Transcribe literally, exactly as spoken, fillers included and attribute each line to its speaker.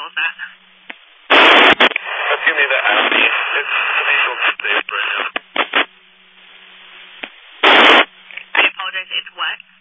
Speaker 1: was that?
Speaker 2: Give me the Audi. It's the visual today, Brendan.
Speaker 1: I apologize, it's what?